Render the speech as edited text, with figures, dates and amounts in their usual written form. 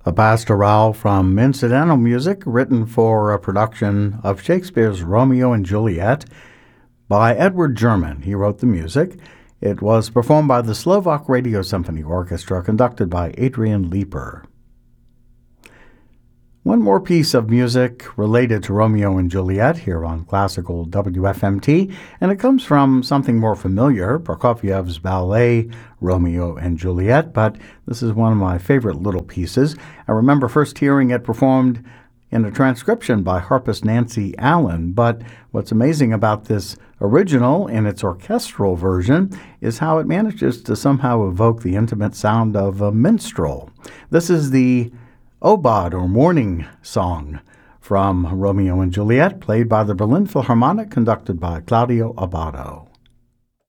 A pastoral from incidental music written for a production of Shakespeare's Romeo and Juliet by Edward German. He wrote the music. It was performed by the Slovak Radio Symphony Orchestra, conducted by Adrian Leeper. One more piece of music related to Romeo and Juliet here on Classical WFMT, and it comes from something more familiar, Prokofiev's ballet Romeo and Juliet, but this is one of my favorite little pieces. I remember first hearing it performed in a transcription by harpist Nancy Allen, but what's amazing about this original in its orchestral version is how it manages to somehow evoke the intimate sound of a minstrel. This is the Obad, or Morning Song, from Romeo and Juliet, played by the Berlin Philharmonic, conducted by Claudio Abbado.